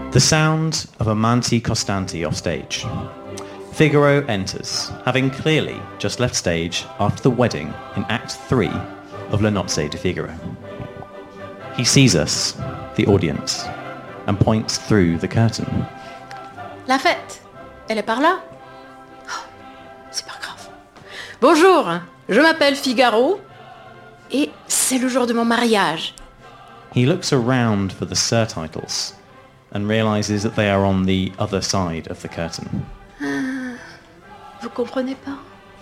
The sound of Amanti Costanti off stage. Figaro enters, having clearly just left stage after the wedding in Act 3 of Le Nozze di Figaro. He sees us, the audience, and points through the curtain. La fête, elle est par là? Oh, c'est pas grave. Bonjour, je m'appelle Figaro et c'est le jour de mon mariage. He looks around for the surtitles and realizes that they are on the other side of the curtain. Vous comprenez pas?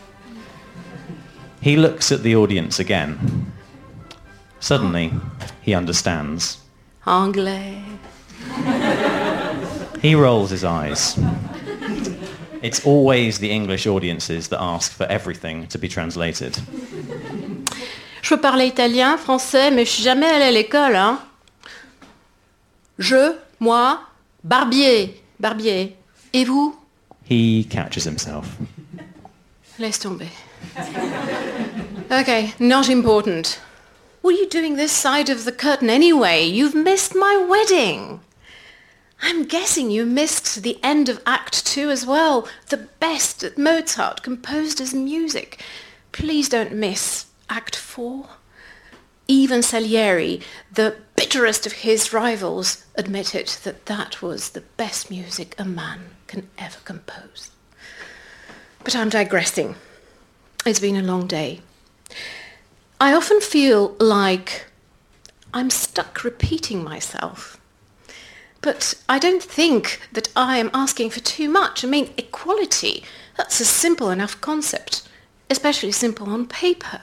He looks at the audience again. Suddenly, he understands. Anglais. He rolls his eyes. It's always the English audiences that ask for everything to be translated. Je peux parler italien, français, mais je suis jamais allée à l'école, hein. Je, moi, Barbier. Et vous? He catches himself. Laisse tomber. Okay, not important. What are you doing this side of the curtain anyway? You've missed my wedding. I'm guessing you missed the end of Act 2 as well. The best that Mozart composed as music. Please don't miss Act 4. Even Salieri, the bitterest of his rivals, admitted that that was the best music a man can ever compose. But I'm digressing. It's been a long day. I often feel like I'm stuck repeating myself. But I don't think that I am asking for too much. I mean, equality, that's a simple enough concept, especially simple on paper.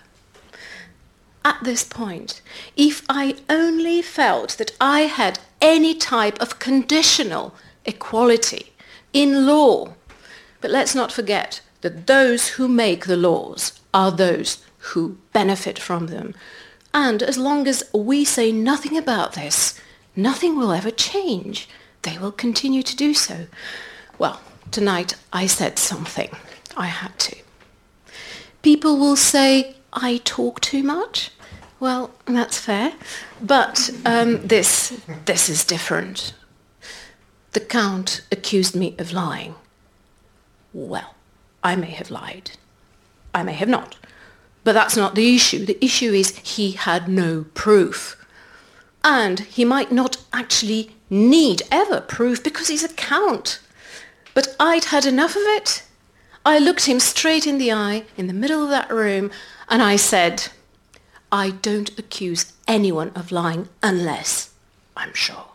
At this point, if I only felt that I had any type of conditional equality in law, but let's not forget that those who make the laws are those who benefit from them. And as long as we say nothing about this, nothing will ever change. They will continue to do so. Well, tonight I said something. I had to. People will say I talk too much. Well, that's fair. But this is different. The Count accused me of lying. Well, I may have lied. I may have not. But that's not the issue. The issue is he had no proof. And he might not actually need ever proof because he's a count. But I'd had enough of it. I looked him straight in the eye in the middle of that room and I said, I don't accuse anyone of lying unless I'm sure.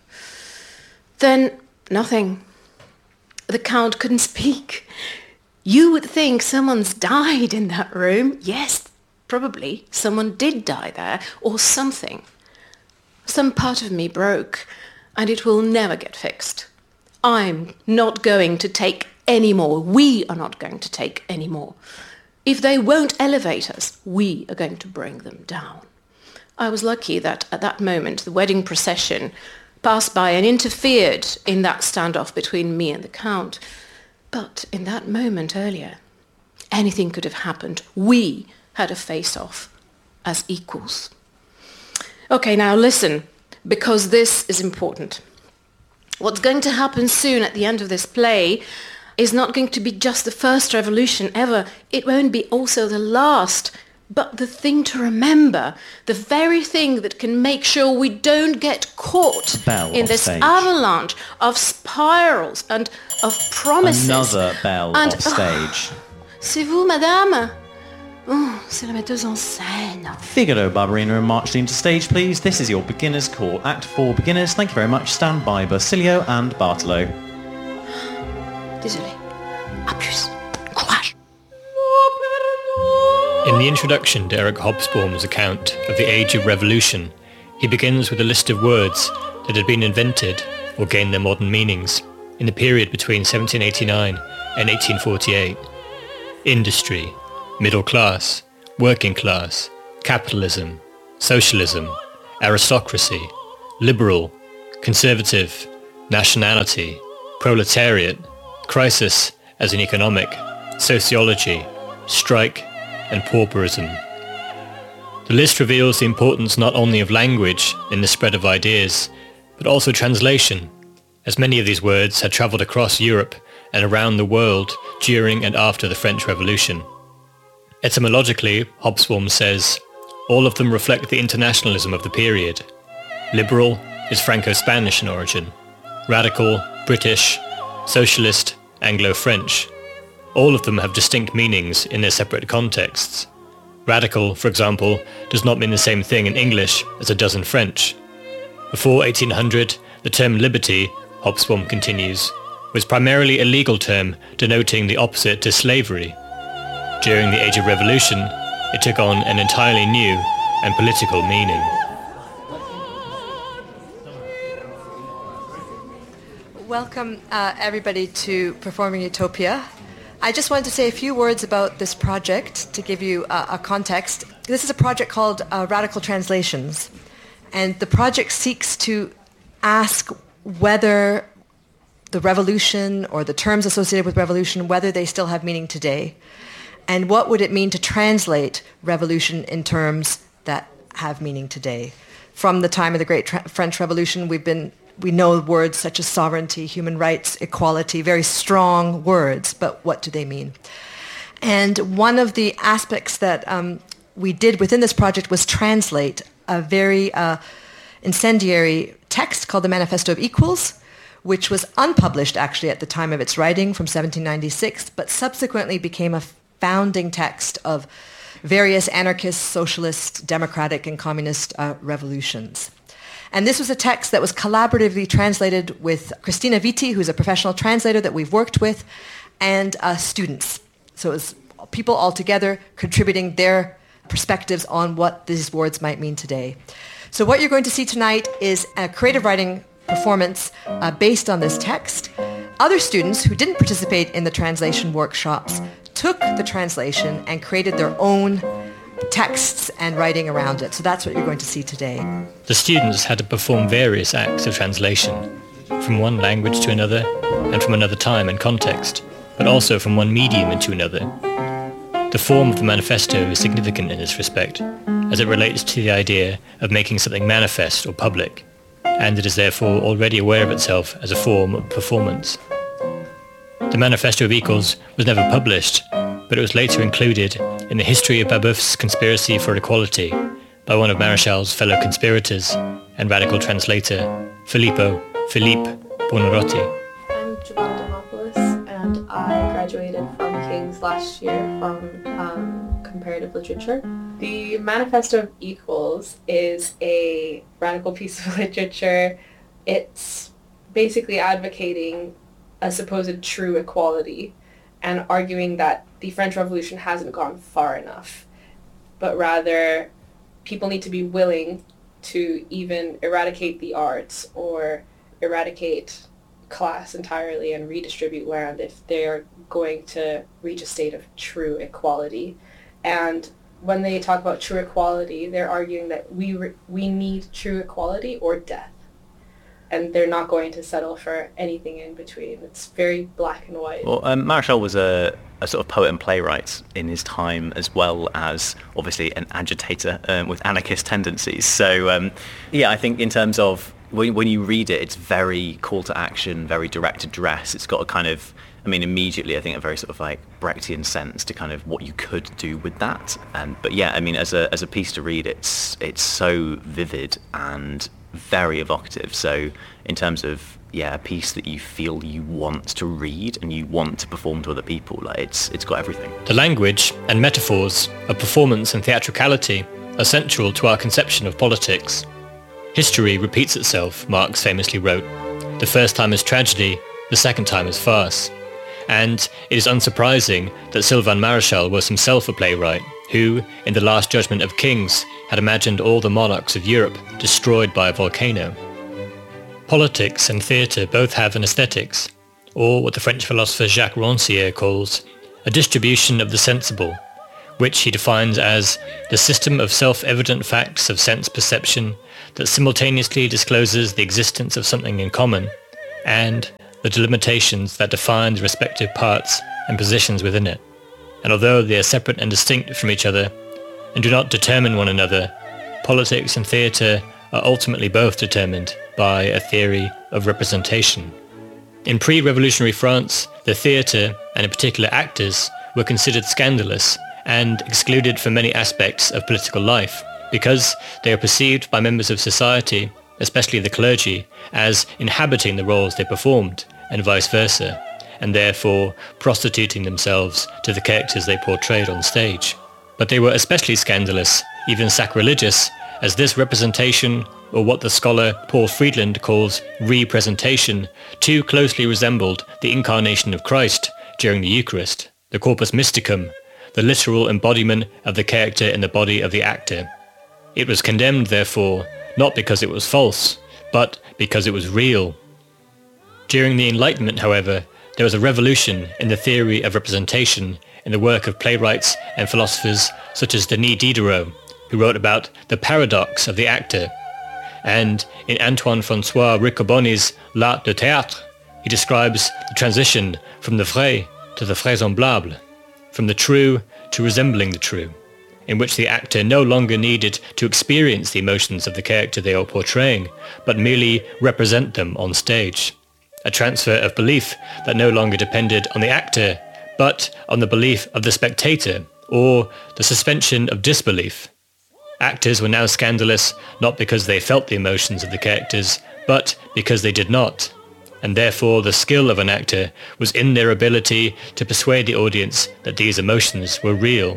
Then nothing. The Count couldn't speak. You would think someone's died in that room. Yes, probably someone did die there or something. Some part of me broke and it will never get fixed. I'm not going to take any more. We are not going to take any more. If they won't elevate us, we are going to bring them down. I was lucky that at that moment the wedding procession passed by and interfered in that standoff between me and the Count. But in that moment earlier, anything could have happened. We had a face-off as equals. Okay, now listen, because this is important. What's going to happen soon at the end of this play is not going to be just the first revolution ever. It won't be also the last. But the thing to remember, the very thing that can make sure we don't get caught in this avalanche of spirals and of promises. Another bell off stage. C'est vous, madame? Oh, c'est la metteuse en scène. Figaro, Barberina and Marching to stage, please. This is your beginner's call. Act 4 beginners. Thank you very much. Stand by Basilio and Bartolo. Désolé. À plus. Courage. In the introduction to Eric Hobsbawm's account of the Age of Revolution, he begins with a list of words that had been invented or gained their modern meanings in the period between 1789 and 1848. Industry, middle class, working class, capitalism, socialism, aristocracy, liberal, conservative, nationality, proletariat, crisis as in economic, sociology, strike, and pauperism. The list reveals the importance not only of language in the spread of ideas, but also translation, as many of these words had travelled across Europe and around the world during and after the French Revolution. Etymologically, Hobsbawm says, all of them reflect the internationalism of the period. Liberal is Franco-Spanish in origin, radical, British, socialist, Anglo-French. All of them have distinct meanings in their separate contexts. Radical, for example, does not mean the same thing in English as it does in French. Before 1800, the term liberty, Hobsbawm continues, was primarily a legal term denoting the opposite to slavery. During the Age of Revolution, it took on an entirely new and political meaning. Welcome everybody to Performing Utopia. I just wanted to say a few words about this project to give you a context. This is a project called Radical Translations, and the project seeks to ask whether the revolution or the terms associated with revolution, whether they still have meaning today, and what would it mean to translate revolution in terms that have meaning today. From the time of the Great French Revolution, we know words such as sovereignty, human rights, equality, very strong words, but what do they mean? And one of the aspects that we did within this project was translate a very incendiary text called the Manifesto of Equals, which was unpublished actually at the time of its writing from 1796, but subsequently became a founding text of various anarchist, socialist, democratic, and communist revolutions. And this was a text that was collaboratively translated with Christina Vitti, who's a professional translator that we've worked with, and students. So it was people all together contributing their perspectives on what these words might mean today. So what you're going to see tonight is a creative writing performance based on this text. Other students who didn't participate in the translation workshops took the translation and created their own texts and writing around it. So that's what you're going to see today. The students had to perform various acts of translation, from one language to another, and from another time and context, but also from one medium into another. The form of the manifesto is significant in this respect, as it relates to the idea of making something manifest or public, and it is therefore already aware of itself as a form of performance. The Manifesto of Equals was never published, but it was later included in the History of Babeuf's Conspiracy for Equality by one of Marechal's fellow conspirators and radical translator, Philippe Buonarroti. I'm Giovanna Demopoulos, and I graduated from King's last year from comparative literature. The Manifesto of Equals is a radical piece of literature. It's basically advocating a supposed true equality and arguing that the French Revolution hasn't gone far enough, but rather people need to be willing to even eradicate the arts or eradicate class entirely and redistribute land if they're going to reach a state of true equality. And when they talk about true equality, they're arguing that we need true equality or death. And they're not going to settle for anything in between. It's very black and white. Well, Marechal was a sort of poet and playwright in his time, as well as obviously an agitator with anarchist tendencies. So, I think in terms of when you read it, it's very call to action, very direct address. It's got a kind of, immediately I think a very sort of like Brechtian sense to kind of what you could do with that. But as a piece to read, it's so vivid and very evocative. So in terms of a piece that you feel you want to read and you want to perform to other people, like it's got everything. The language and metaphors of performance and theatricality are central to our conception of politics. History repeats itself, Marx famously wrote. The first time is tragedy, the second time is farce. And it is unsurprising that Sylvain Marechal was himself a playwright who, in The Last Judgment of Kings, had imagined all the monarchs of Europe destroyed by a volcano. Politics and theatre both have an aesthetics, or what the French philosopher Jacques Rancière calls a distribution of the sensible, which he defines as the system of self-evident facts of sense perception that simultaneously discloses the existence of something in common and the delimitations that define the respective parts and positions within it. And although they are separate and distinct from each other and do not determine one another, politics and theatre are ultimately both determined by a theory of representation. In pre-revolutionary France, the theatre, and in particular actors, were considered scandalous and excluded from many aspects of political life because they are perceived by members of society, especially the clergy, as inhabiting the roles they performed, and vice versa, and therefore prostituting themselves to the characters they portrayed on stage. But they were especially scandalous, even sacrilegious, as this representation, or what the scholar Paul Friedland calls representation, too closely resembled the incarnation of Christ during the Eucharist, the corpus mysticum, the literal embodiment of the character in the body of the actor. It was condemned, therefore, not because it was false, but because it was real. During the Enlightenment, however, there was a revolution in the theory of representation in the work of playwrights and philosophers such as Denis Diderot, who wrote about the paradox of the actor. And in Antoine François Riccoboni's L'Art de Théâtre, he describes the transition from the vrai to the vraisemblable, from the true to resembling the true, in which the actor no longer needed to experience the emotions of the character they are portraying, but merely represent them on stage. A transfer of belief that no longer depended on the actor, but on the belief of the spectator, or the suspension of disbelief. Actors were now scandalous not because they felt the emotions of the characters, but because they did not. And therefore the skill of an actor was in their ability to persuade the audience that these emotions were real.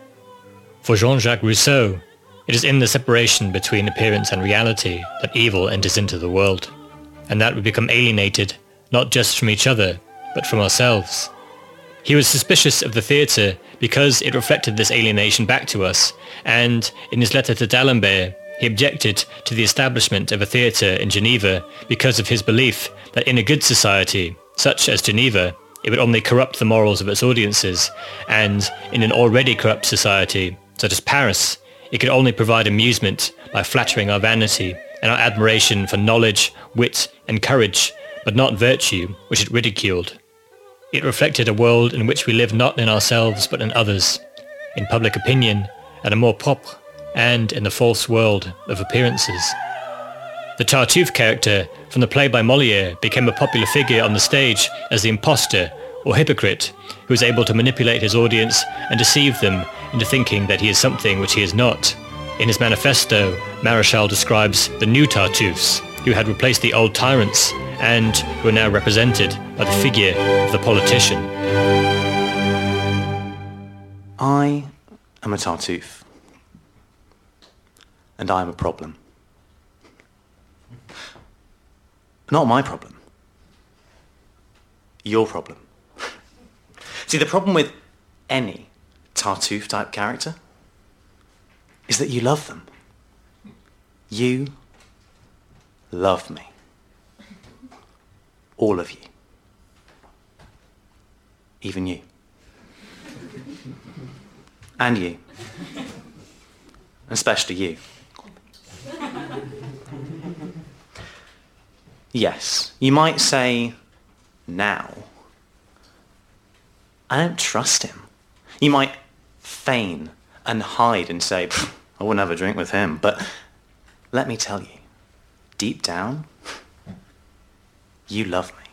For Jean-Jacques Rousseau, it is in the separation between appearance and reality that evil enters into the world, and that we become alienated not just from each other, but from ourselves. He was suspicious of the theatre because it reflected this alienation back to us, and in his letter to D'Alembert, he objected to the establishment of a theatre in Geneva because of his belief that in a good society, such as Geneva, it would only corrupt the morals of its audiences, and in an already corrupt society, such as Paris, it could only provide amusement by flattering our vanity and our admiration for knowledge, wit, and courage, but not virtue, which it ridiculed. It reflected a world in which we live not in ourselves but in others, in public opinion, and amour propre, and in the false world of appearances. The Tartuffe character from the play by Molière became a popular figure on the stage as the impostor or hypocrite who is able to manipulate his audience and deceive them into thinking that he is something which he is not. In his manifesto, Maréchal describes the new Tartuffes, who had replaced the old tyrants and who are now represented by the figure of the politician. I am a Tartuffe, and I am a problem. Not my problem. Your problem. See, the problem with any Tartuffe type character is that you love them. You love me. All of you. Even you. And you. Especially you. Yes, you might say, now, I don't trust him. You might feign and hide and say, I wouldn't have a drink with him. But let me tell you, deep down, you love me.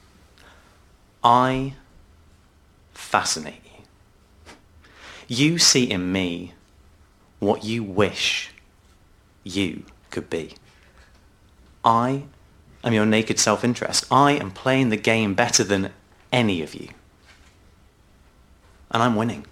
I fascinate you. You see in me what you wish you could be. I am your naked self-interest. I am playing the game better than any of you. And I'm winning.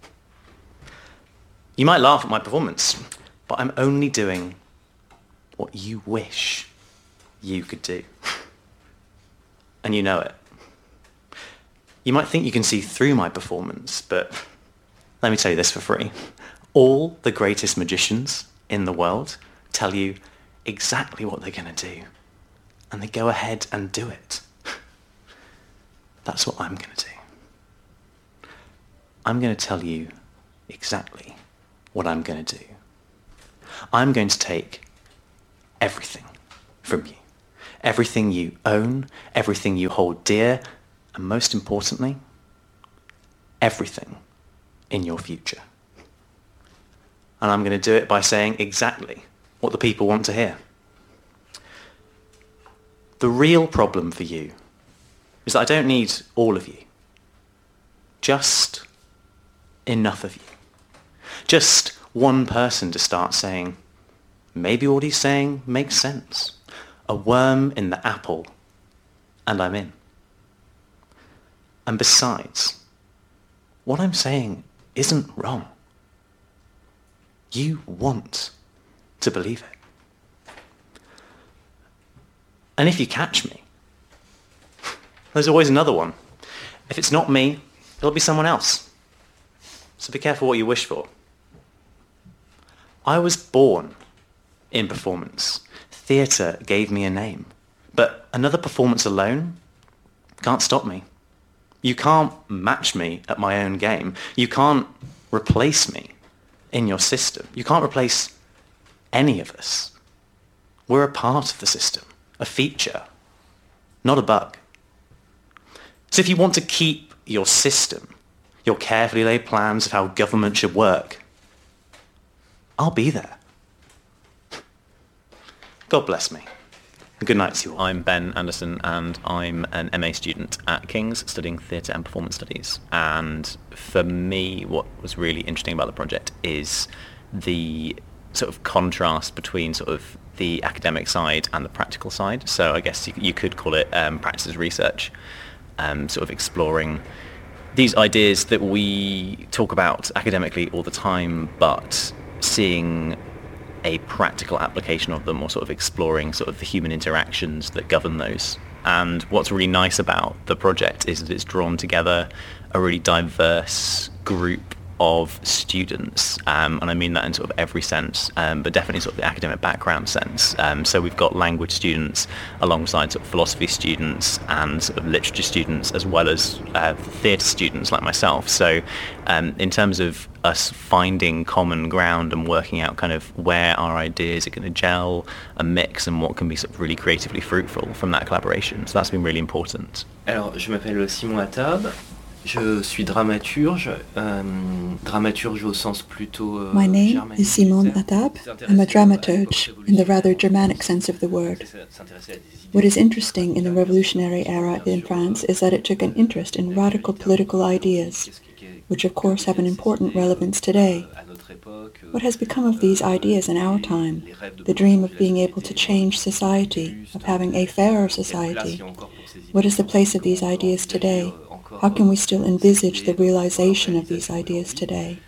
You might laugh at my performance, but I'm only doing what you wish you could do. And you know it. You might think you can see through my performance, but let me tell you this for free. All the greatest magicians in the world tell you exactly what they're going to do. And they go ahead and do it. That's what I'm going to do. I'm going to tell you exactly what I'm going to do. I'm going to take everything from you. Everything you own, everything you hold dear, and most importantly, everything in your future. And I'm going to do it by saying exactly what the people want to hear. The real problem for you is that I don't need all of you. Just enough of you. Just one person to start saying, maybe what he's saying makes sense. A worm in the apple, and I'm in. And besides, what I'm saying isn't wrong. You want to believe it. And if you catch me, there's always another one. If it's not me, it'll be someone else. So be careful what you wish for. I was born in performance. Theatre gave me a name. But another performance alone can't stop me. You can't match me at my own game. You can't replace me in your system. You can't replace any of us. We're a part of the system, a feature, not a bug. So if you want to keep your system, your carefully laid plans of how government should work, I'll be there. God bless me. Good night to you all. I'm Ben Anderson and I'm an MA student at King's studying theatre and performance studies. And for me, what was really interesting about the project is the sort of contrast between sort of the academic side and the practical side. So I guess you could call it practice as research, sort of exploring these ideas that we talk about academically all the time, but seeing a practical application of them, or sort of exploring sort of the human interactions that govern those. And what's really nice about the project is that it's drawn together a really diverse group of students, and I mean that in sort of every sense, but definitely sort of the academic background sense. So we've got language students alongside sort of philosophy students and sort of literature students, as well as theatre students like myself. So in terms of us finding common ground and working out kind of where our ideas are going to gel and mix and what can be sort of really creatively fruitful from that collaboration. So that's been really important. Alors, je m'appelle Simon Attab. Je suis dramaturge, dramaturge au sens plutôt My name is Simon Attab. I'm a dramaturge in the rather Germanic sense of the word. What is interesting in the revolutionary era in France is that it took an interest in radical political ideas, which of course have an important relevance today. What has become of these ideas in our time? The dream of being able to change society, of having a fairer society. What is the place of these ideas today? How can we still envisage the realization of these ideas today?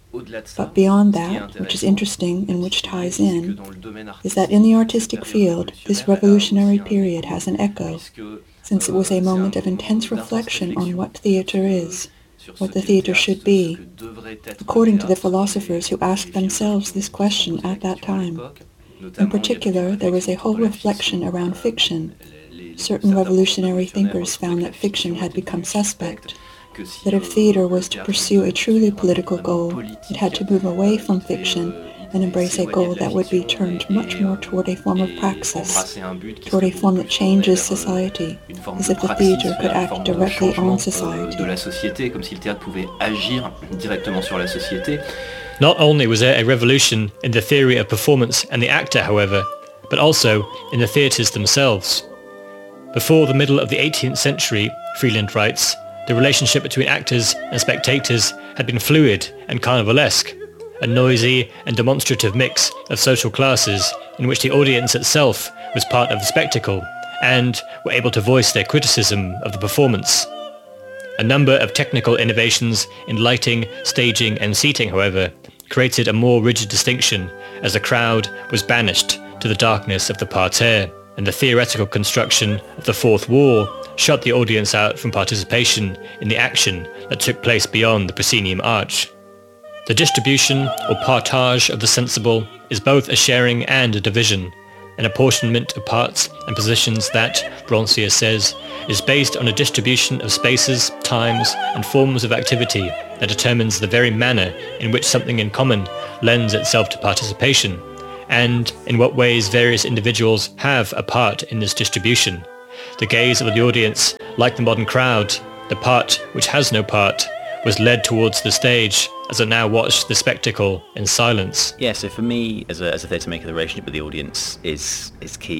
But beyond that, which is interesting and which ties in, is that in the artistic field, this revolutionary period has an echo, since it was a moment of intense reflection on what theatre is, what the theatre should be, according to the philosophers who asked themselves this question at that time. In particular, there was a whole reflection around fiction. Certain revolutionary thinkers found that fiction had become suspect, that if theatre was to pursue a truly political goal, it had to move away from fiction and embrace a goal that would be turned much more toward a form of praxis, toward a form that changes society, as if the theatre could act directly on society. Not only was there a revolution in the theory of performance and the actor, however, but also in the theatres themselves. Before the middle of the 18th century, Freeland writes, the relationship between actors and spectators had been fluid and carnivalesque, a noisy and demonstrative mix of social classes in which the audience itself was part of the spectacle and were able to voice their criticism of the performance. A number of technical innovations in lighting, staging and seating, however, created a more rigid distinction as the crowd was banished to the darkness of the parterre, and the theoretical construction of the fourth wall shut the audience out from participation in the action that took place beyond the proscenium arch. The distribution or partage of the sensible is both a sharing and a division, an apportionment of parts and positions that, Broncier says, is based on a distribution of spaces, times and forms of activity that determines the very manner in which something in common lends itself to participation, and in what ways various individuals have a part in this distribution. The gaze of the audience, like the modern crowd, the part which has no part, was led towards the stage as it now watched the spectacle in silence. Yeah, so for me, as a theatre maker, the relationship with the audience is key.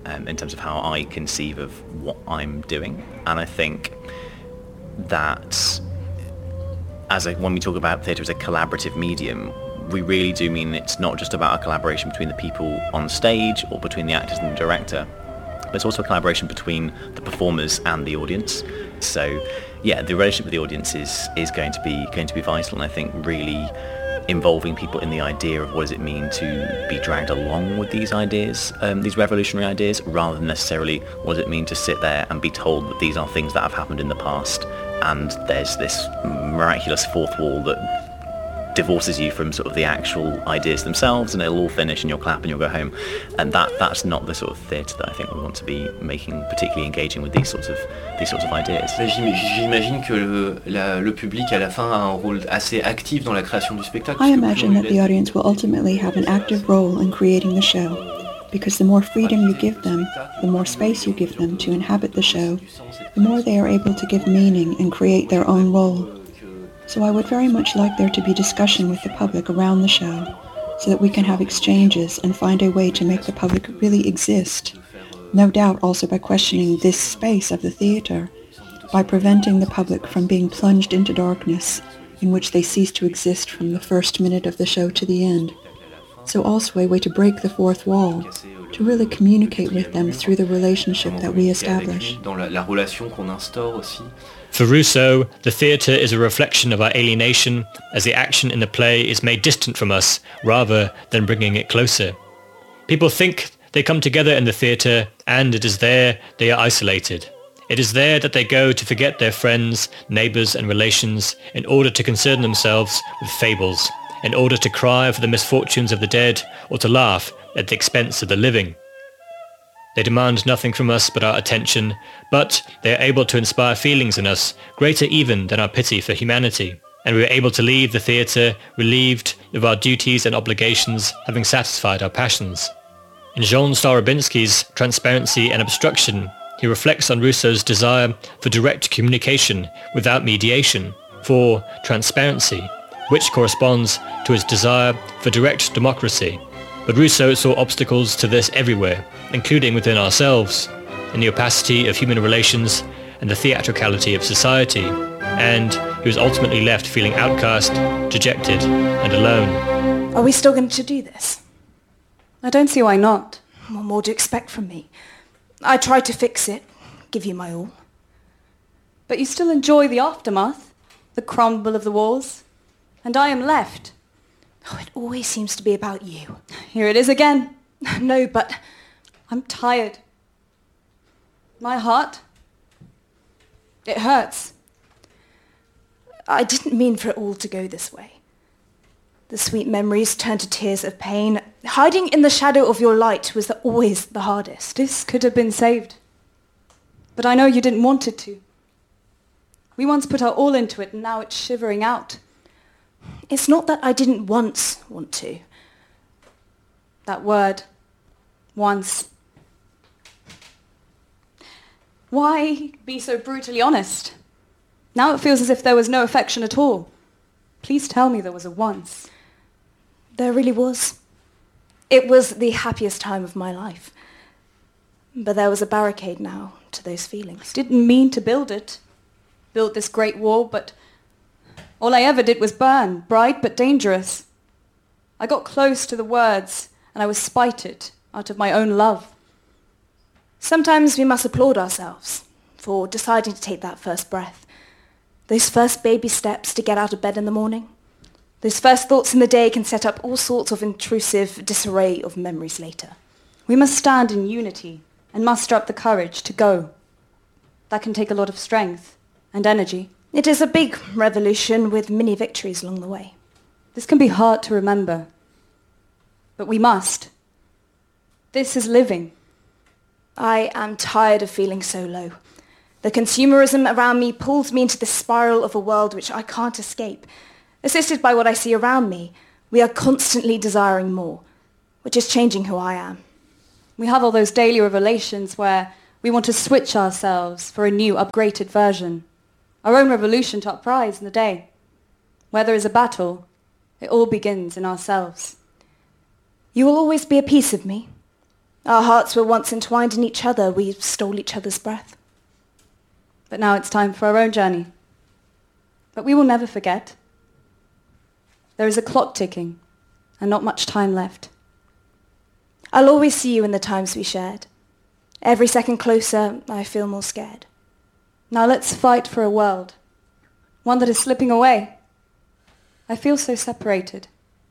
in terms of how I conceive of what I'm doing. And I think that when we talk about theatre as a collaborative medium, we really do mean it's not just about a collaboration between the people on stage or between the actors and the director, but it's also a collaboration between the performers and the audience. So yeah, the relationship with the audience is going to be vital, and I think really involving people in the idea of what does it mean to be dragged along with these ideas, these revolutionary ideas, rather than necessarily what does it mean to sit there and be told that these are things that have happened in the past and there's this miraculous fourth wall that divorces you from sort of the actual ideas themselves, and it'll all finish and you'll clap and you'll go home. And that's not the sort of theatre that I think we want to be making, particularly engaging with these sorts of ideas. J'imagine que le public à la fin a un rôle assez actif dans la création du spectacle. I imagine that the audience will ultimately have an active role in creating the show, because the more freedom you give them, the more space you give them to inhabit the show, the more they are able to give meaning and create their own role. So I would very much like there to be discussion with the public around the show, so that we can have exchanges and find a way to make the public really exist. No doubt also by questioning this space of the theatre, by preventing the public from being plunged into darkness, in which they cease to exist from the first minute of the show to the end. So also a way to break the fourth wall, to really communicate with them through the relationship that we establish. For Rousseau, the theatre is a reflection of our alienation, as the action in the play is made distant from us rather than bringing it closer. People think they come together in the theatre, and it is there they are isolated. It is there that they go to forget their friends, neighbours and relations in order to concern themselves with fables, in order to cry for the misfortunes of the dead or to laugh at the expense of the living. They demand nothing from us but our attention, but they are able to inspire feelings in us greater even than our pity for humanity, and we are able to leave the theatre relieved of our duties and obligations, having satisfied our passions. In Jean Starobinsky's Transparency and Obstruction, he reflects on Rousseau's desire for direct communication without mediation, for transparency, which corresponds to his desire for direct democracy. But Rousseau saw obstacles to this everywhere, including within ourselves, in the opacity of human relations and the theatricality of society, and he was ultimately left feeling outcast, dejected, and alone. Are we still going to do this? I don't see why not. What more do you expect from me? I tried to fix it, give you my all. But you still enjoy the aftermath, the crumble of the walls, and I am left. Oh, it always seems to be about you. Here it is again. No, but I'm tired. My heart, it hurts. I didn't mean for it all to go this way. The sweet memories turned to tears of pain. Hiding in the shadow of your light was always the hardest. This could have been saved. But I know you didn't want it to. We once put our all into it, and now it's shivering out. It's not that I didn't once want to. That word, once. Why be so brutally honest? Now it feels as if there was no affection at all. Please tell me there was a once. There really was. It was the happiest time of my life. But there was a barricade now to those feelings. I didn't mean to build it. Build this great wall, but all I ever did was burn, bright but dangerous. I got close to the words, and I was spited out of my own love. Sometimes we must applaud ourselves for deciding to take that first breath. Those first baby steps to get out of bed in the morning. Those first thoughts in the day can set up all sorts of intrusive disarray of memories later. We must stand in unity and muster up the courage to go. That can take a lot of strength and energy. It is a big revolution with many victories along the way. This can be hard to remember, but we must. This is living. I am tired of feeling so low. The consumerism around me pulls me into the spiral of a world which I can't escape. Assisted by what I see around me, we are constantly desiring more, which is changing who I am. We have all those daily revelations where we want to switch ourselves for a new, upgraded version. Our own revolution to uprise in the day. Where there is a battle, it all begins in ourselves. You will always be a piece of me. Our hearts were once entwined in each other. We stole each other's breath. But now it's time for our own journey. But we will never forget. There is a clock ticking, and not much time left. I'll always see you in the times we shared. Every second closer, I feel more scared. Now let's fight for a world, one that is slipping away. I feel so separated.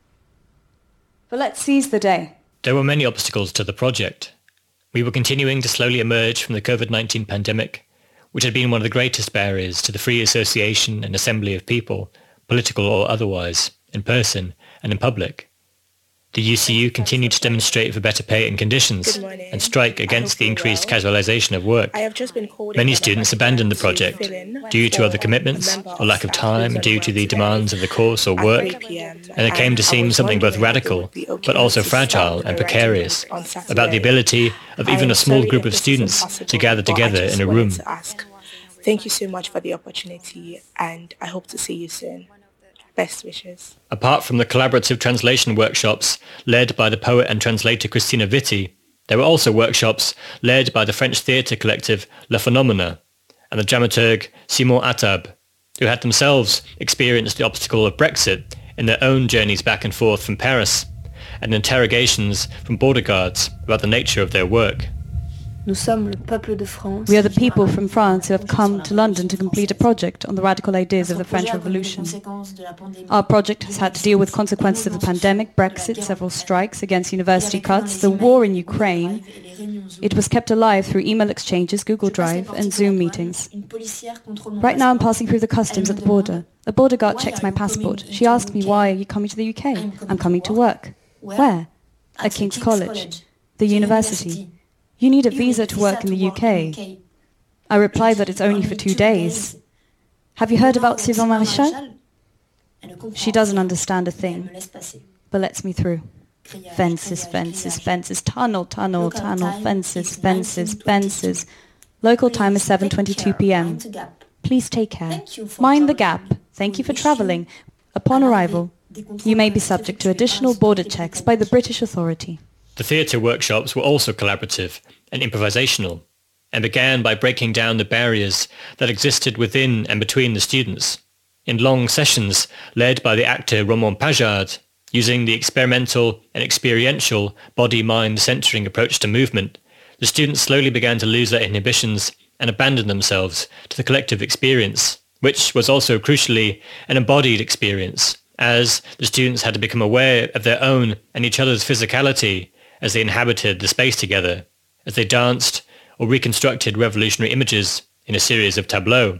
But let's seize the day. There were many obstacles to the project. We were continuing to slowly emerge from the COVID-19 pandemic, which had been one of the greatest barriers to the free association and assembly of people, political or otherwise, in person and in public. The UCU continued to demonstrate for better pay and conditions and strike against the increased casualisation of work. Many students abandoned the project due to other commitments or lack of time due to the demands of the course or work, and it came to seem something both radical but also fragile and precarious about the ability of even a small group of students to gather together in a room. Thank you so much for the opportunity, and I hope to see you soon. Best wishes. Apart from the collaborative translation workshops led by the poet and translator Christina Vitti, there were also workshops led by the French theatre collective Le Phenomena and the dramaturg Simon Attab, who had themselves experienced the obstacle of Brexit in their own journeys back and forth from Paris and interrogations from border guards about the nature of their work. We are the people from France who have come to London to complete a project on the radical ideas of the French Revolution. Our project has had to deal with consequences of the pandemic, Brexit, several strikes against university cuts, the war in Ukraine. It was kept alive through email exchanges, Google Drive, and Zoom meetings. Right now I'm passing through the customs at the border. A border guard checks my passport. She asks me, why are you coming to the UK? I'm coming to work. Where? At King's College, the university. You need a visa to work in the UK. I reply that it's only for 2 days. Have you heard about Sylvain Maréchal? She doesn't understand a thing, but lets me through. Fences, fences, fences, tunnel, tunnel, tunnel, fences, fences, fences. Local time is 7:22 p.m. Please take care. Mind the gap. Thank you for travelling. Upon arrival, you may be subject to additional border checks by the British Authority. The theatre workshops were also collaborative and improvisational, and began by breaking down the barriers that existed within and between the students, in long sessions led by the actor Romain Pajard, using the experimental and experiential body-mind centering approach to movement. The students slowly began to lose their inhibitions and abandon themselves to the collective experience, which was also crucially an embodied experience, as the students had to become aware of their own and each other's physicality as they inhabited the space together, as they danced or reconstructed revolutionary images in a series of tableaux.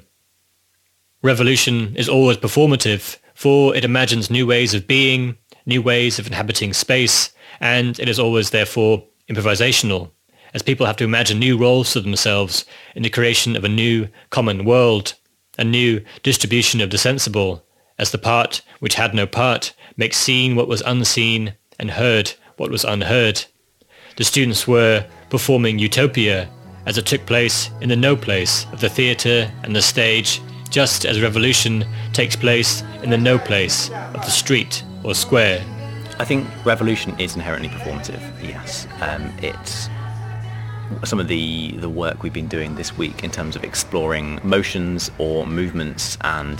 Revolution is always performative, for it imagines new ways of being, new ways of inhabiting space, and it is always therefore improvisational, as people have to imagine new roles for themselves in the creation of a new common world, a new distribution of the sensible, as the part which had no part makes seen what was unseen and heard what was unheard. The students were performing utopia as it took place in the no place of the theatre and the stage, just as revolution takes place in the no place of the street or square. I think revolution is inherently performative, yes. It's some of the work we've been doing this week in terms of exploring motions or movements, and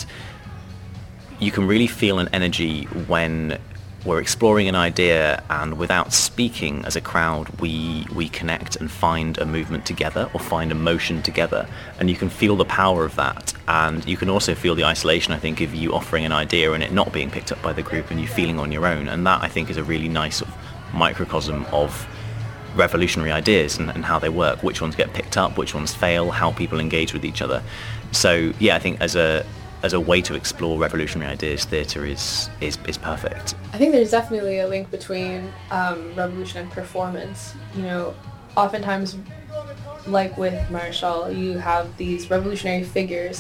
you can really feel an energy when we're exploring an idea, and without speaking as a crowd, we connect and find a movement together or find a motion together, and you can feel the power of that. And you can also feel the isolation, I think, of you offering an idea and it not being picked up by the group and you feeling on your own. And that, I think, is a really nice sort of microcosm of revolutionary ideas and how they work, which ones get picked up, which ones fail, how people engage with each other. So yeah, I think as a way to explore revolutionary ideas, theatre is perfect. I think there's definitely a link between revolution and performance. You know, oftentimes, like with Maréchal, you have these revolutionary figures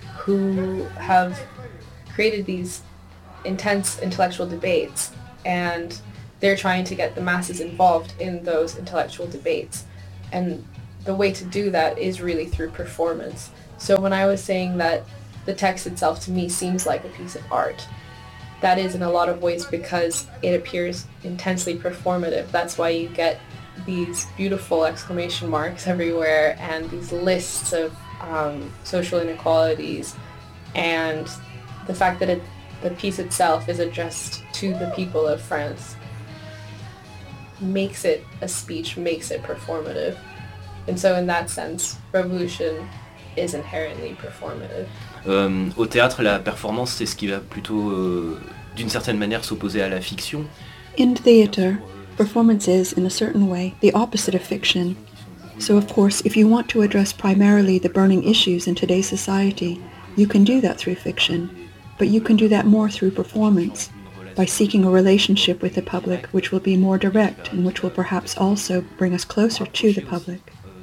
who have created these intense intellectual debates, and they're trying to get the masses involved in those intellectual debates. And the way to do that is really through performance. So when I was saying that the text itself to me seems like a piece of art, that is in a lot of ways because it appears intensely performative. That's why you get these beautiful exclamation marks everywhere and these lists of social inequalities, and the fact that the piece itself is addressed to the people of France makes it a speech, makes it performative. And so in that sense, revolution is inherently performative. Au théâtre, la performance, c'est ce qui va plutôt, d'une certaine manière, s'opposer à la fiction. In theatre, performance is, in a certain way, the opposite of fiction. So of course, if you want to address primarily the burning issues in today's society, you can do that through fiction. But you can do that more through performance, by seeking a relationship with the public which will be more direct and which will perhaps also bring us closer to the public.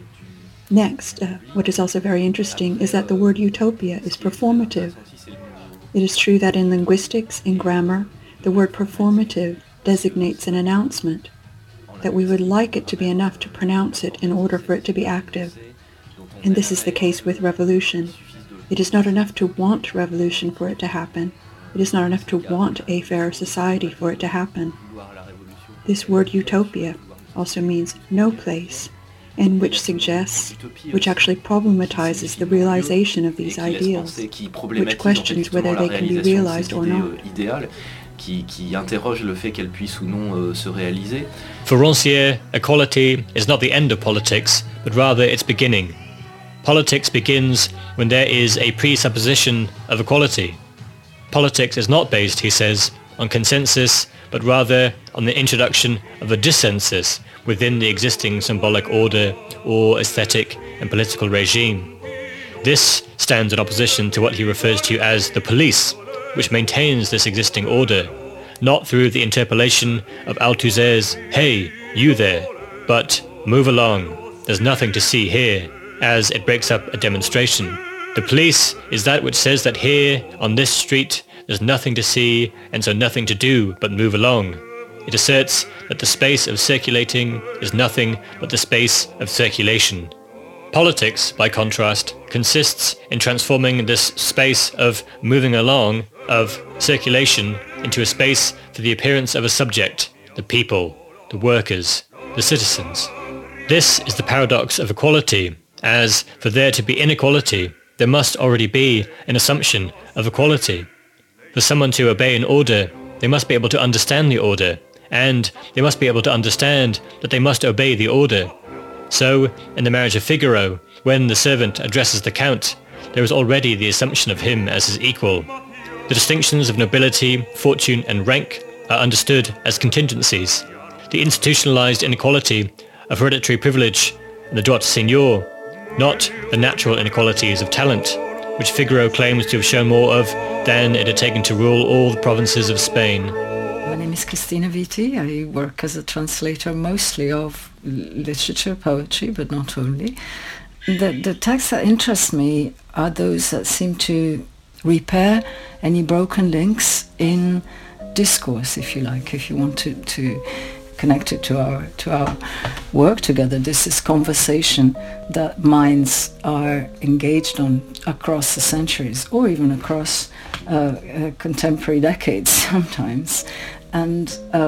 Next, what is also very interesting is that the word utopia is performative. It is true that in linguistics, in grammar, the word performative designates an announcement, that we would like it to be enough to pronounce it in order for it to be active. And this is the case with revolution. It is not enough to want revolution for it to happen. It is not enough to want a fairer society for it to happen. This word utopia also means no place, and which suggests, which actually problematizes the realization of these ideals, which questions whether they can be realized or not. Qui interroge le fait qu'elle puisse ou non se réaliser. For Rancière, equality is not the end of politics, but rather its beginning. Politics begins when there is a presupposition of equality. Politics is not based, he says, on consensus, but rather on the introduction of a dissensus within the existing symbolic order or aesthetic and political regime. This stands in opposition to what he refers to as the police, which maintains this existing order, not through the interpolation of Althusser's "Hey, you there," but "Move along, there's nothing to see here," as it breaks up a demonstration. The police is that which says that here, on this street, there's nothing to see and so nothing to do but move along. It asserts that the space of circulating is nothing but the space of circulation. Politics, by contrast, consists in transforming this space of moving along, of circulation, into a space for the appearance of a subject, the people, the workers, the citizens. This is the paradox of equality, as for there to be inequality, there must already be an assumption of equality. For someone to obey an order, they must be able to understand the order, and they must be able to understand that they must obey the order. So, in the Marriage of Figaro, when the servant addresses the Count, there is already the assumption of him as his equal. The distinctions of nobility, fortune and rank are understood as contingencies. The institutionalized inequality of hereditary privilege and the droit de seigneur, not the natural inequalities of talent, which Figaro claims to have shown more of than it had taken to rule all the provinces of Spain. My name is Cristina Viti. I work as a translator mostly of literature, poetry, but not only. The texts that interest me are those that seem to repair any broken links in discourse, if you like, if you want to connect it to our work together. This is conversation that minds are engaged on across the centuries, or even across contemporary decades sometimes, and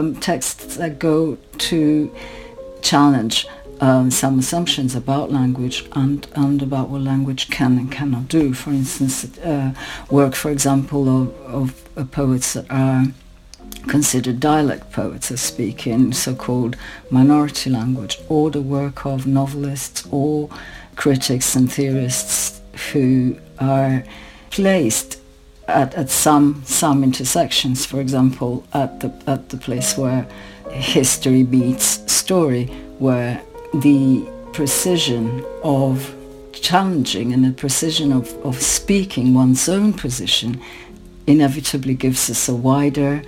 texts that go to challenge some assumptions about language and about what language can and cannot do. For instance, work, for example, of poets that are considered dialect poets, who speak in so-called minority language, or the work of novelists or critics and theorists who are placed at some intersections, for example, at the place where history meets story, where the precision of challenging and the precision of speaking one's own position inevitably gives us a wider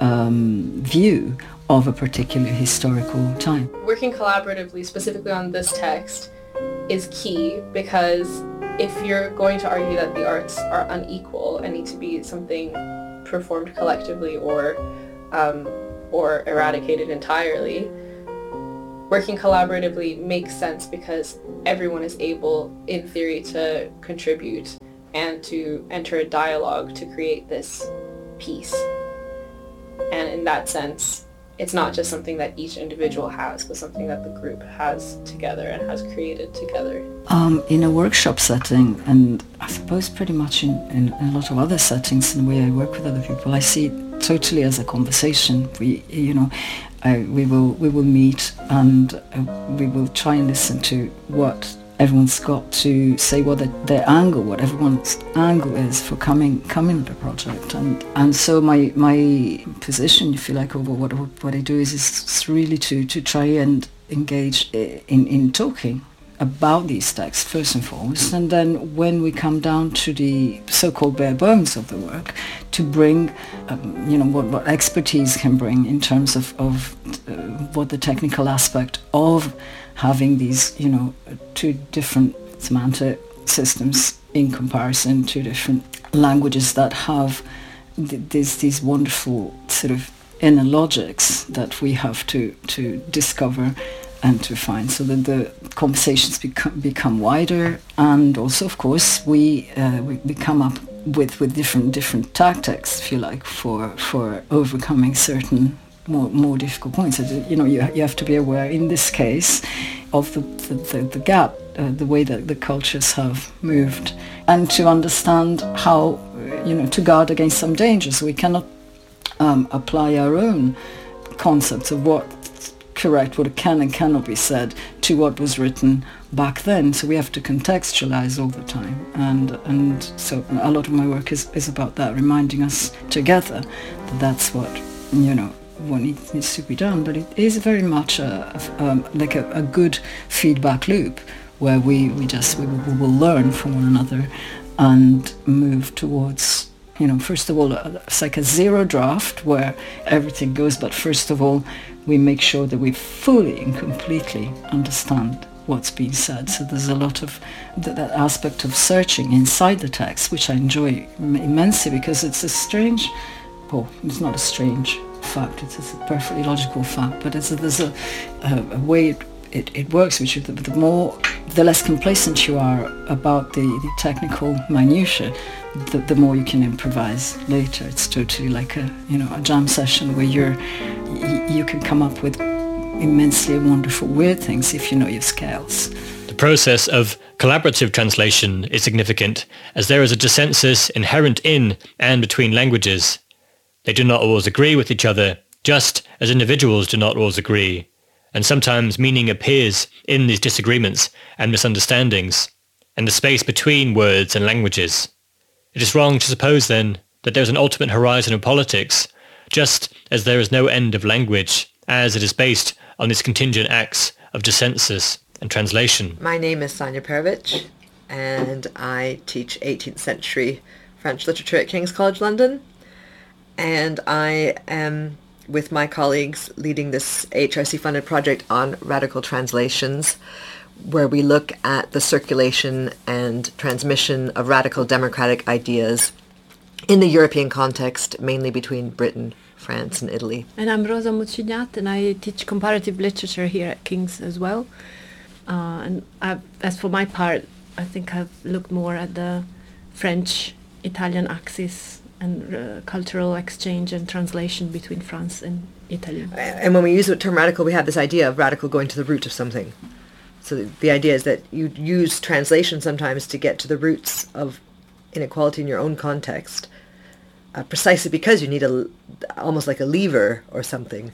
view of a particular historical time. Working collaboratively, specifically on this text, is key, because if you're going to argue that the arts are unequal and need to be something performed collectively or eradicated entirely, working collaboratively makes sense because everyone is able, in theory, to contribute and to enter a dialogue to create this piece. And in that sense, it's not just something that each individual has, but something that the group has together and has created together. In a workshop setting, and I suppose pretty much in a lot of other settings, in the way I work with other people, I see it totally as a conversation. We will meet and we will try and listen to what everyone's got to say, what everyone's angle is for coming to the project, and so my position, if you like, over what I do is really to try and engage in talking about these texts first and foremost, and then when we come down to the so-called bare bones of the work, to bring what expertise can bring in terms of what the technical aspect of having these two different semantic systems in comparison to different languages that have these wonderful sort of inner logics that we have to discover and to find, so that the conversations become wider, and also, of course, we come up with different tactics, if you like, for overcoming certain more difficult points. You have to be aware, in this case, of the gap, the way that the cultures have moved, and to understand how to guard against some dangers. We cannot apply our own concepts of what can and cannot be said to what was written back then. So we have to contextualize all the time, and so a lot of my work is about that, reminding us together that that's what needs to be done. But it is very much a good feedback loop where we will learn from one another and move towards, first of all, it's like a zero draft where everything goes, but first of all we make sure that we fully and completely understand what's being said. So there's a lot of that aspect of searching inside the text, which I enjoy immensely, because it's it's not a strange fact, it's a perfectly logical fact, but there's a way it works, which is the less complacent you are about the technical minutiae, the more you can improvise later. It's totally like a jam session where you can come up with immensely wonderful weird things if you know your scales. The process of collaborative translation is significant, as there is a dissensus inherent in and between languages. They do not always agree with each other, just as individuals do not always agree, and sometimes meaning appears in these disagreements and misunderstandings, and the space between words and languages. It is wrong to suppose, then, that there is an ultimate horizon of politics, just as there is no end of language, as it is based on these contingent acts of dissensus and translation. My name is Sonia Perovich, and I teach 18th century French literature at King's College London. And I am, with my colleagues, leading this HRC-funded project on radical translations, where we look at the circulation and transmission of radical democratic ideas in the European context, mainly between Britain, France, and Italy. And I'm Rosa Mucignat, and I teach comparative literature here at King's as well. As for my part, I think I've looked more at the French-Italian axis and cultural exchange and translation between France and Italy. And when we use the term radical, we have this idea of radical going to the root of something. So the idea is that you use translation sometimes to get to the roots of inequality in your own context, precisely because you need almost like a lever or something.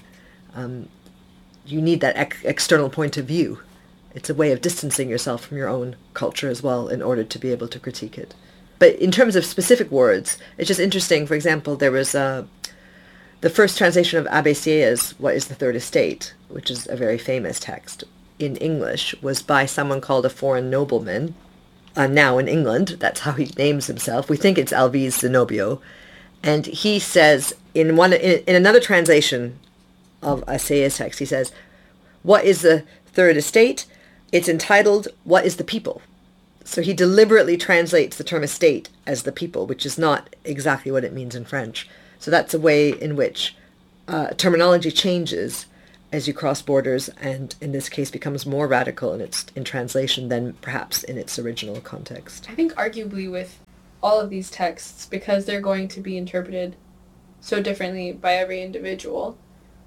You need that external point of view. It's a way of distancing yourself from your own culture as well in order to be able to critique it. But in terms of specific words, it's just interesting. For example, there was the first translation of Abbé Sieyès' What is the Third Estate, which is a very famous text in English, was by someone called a foreign nobleman, now in England. That's how he names himself. We think it's Alvise Zenobio. And he says, in another translation of a Sieyès text, he says, what is the Third Estate? It's entitled, What is the People? So he deliberately translates the term estate as the people, which is not exactly what it means in French. So that's a way in which terminology changes as you cross borders, and in this case becomes more radical in translation than perhaps in its original context. I think arguably with all of these texts, because they're going to be interpreted so differently by every individual,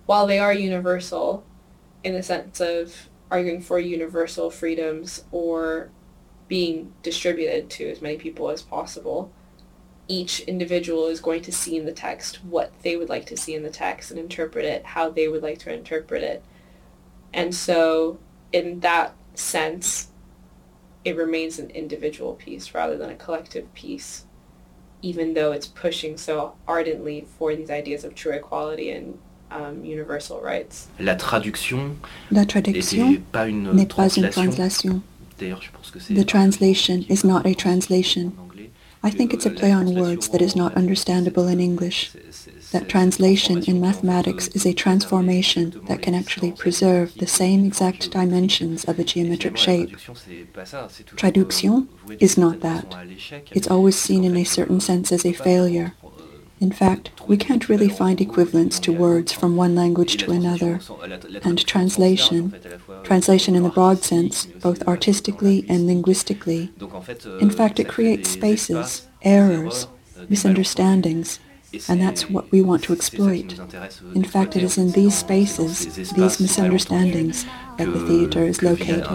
while they are universal in the sense of arguing for universal freedoms or being distributed to as many people as possible, each individual is going to see in the text what they would like to see in the text and interpret it how they would like to interpret it. And so in that sense, it remains an individual piece rather than a collective piece, even though it's pushing so ardently for these ideas of true equality and universal rights. La traduction n'est pas une translation. The translation is not a translation. I think it's a play on words that is not understandable in English. That translation in mathematics is a transformation that can actually preserve the same exact dimensions of a geometric shape. Traduction is not that. It's always seen in a certain sense as a failure. In fact, we can't really find equivalents to words from one language to another. And translation in the broad sense, both artistically and linguistically, in fact, it creates spaces, errors, misunderstandings, and that's what we want to exploit. In fact, it is in these spaces, these misunderstandings, that the theatre is located.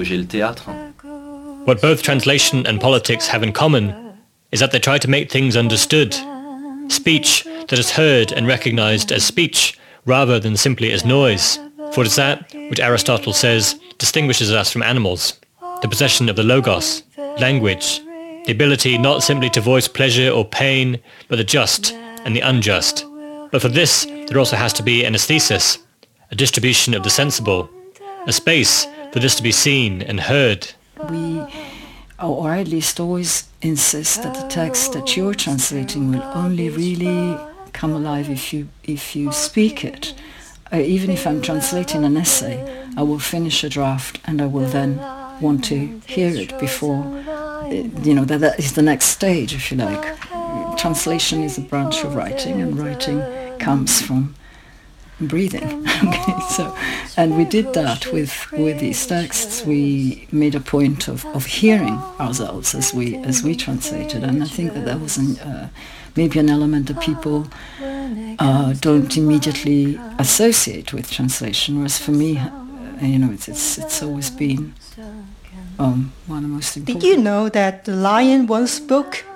What both translation and politics have in common is that they try to make things understood. Speech that is heard and recognized as speech rather than simply as noise. For it is that which Aristotle says distinguishes us from animals, the possession of the logos, language, the ability not simply to voice pleasure or pain, but the just and the unjust. But for this, there also has to be an aesthesis, a distribution of the sensible, a space for this to be seen and heard. We, or at least always insist that the text that you're translating will only really come alive if you speak it. Even if I'm translating an essay, I will finish a draft and I will then want to hear it before, that is the next stage, if you like. Translation is a branch of writing, and writing comes from breathing. Okay, so, and we did that with these texts. We made a point of hearing ourselves as we translated, and I think that was maybe an element that people don't immediately associate with translation. Whereas for me, it's always been one of the most important. Did you know that the lion once spoke?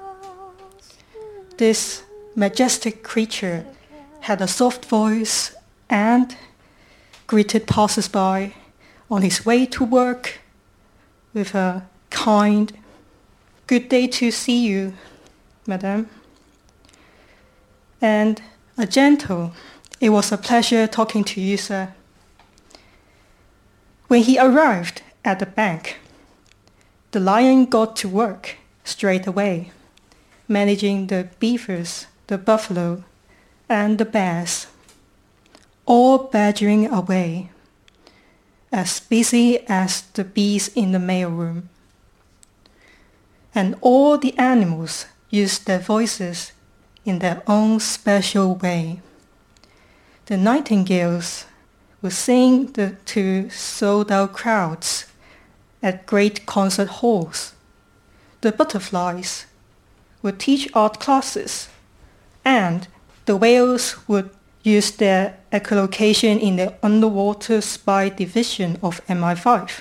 This majestic creature had a soft voice and greeted passers-by on his way to work with a kind, "Good day to see you, madame." And a gentle, "It was a pleasure talking to you, sir." When he arrived at the bank, the lion got to work straight away, managing the beavers, the buffalo, and the bears, all badgering away, as busy as the bees in the mailroom. And all the animals used their voices in their own special way. The nightingales would sing to sold-out crowds at great concert halls. The butterflies would teach art classes, and the whales would use their echolocation in the underwater spy division of MI5.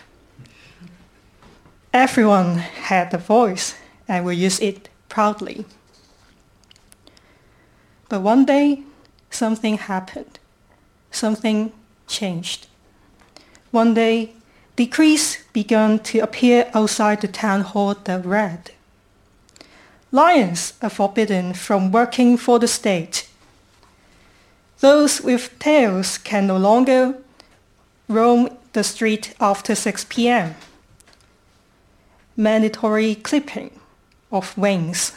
Everyone had a voice and would use it proudly. But one day, something happened. Something changed. One day, decrees began to appear outside the town hall that read, "Lions are forbidden from working for the state. Those with tails can no longer roam the street after 6 p.m. Mandatory clipping of wings."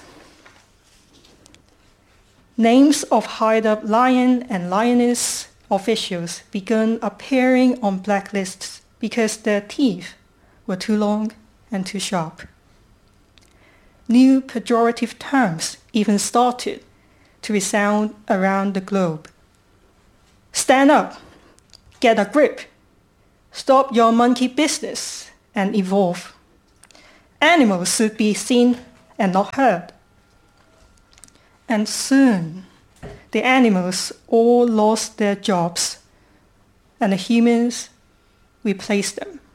Names of hired-up lion and lioness officials began appearing on blacklists because their teeth were too long and too sharp. New pejorative terms even started to resound around the globe. Stand up, get a grip, stop your monkey business, and evolve. Animals should be seen and not heard. And soon, The animals all lost their jobs, and the humans replaced them.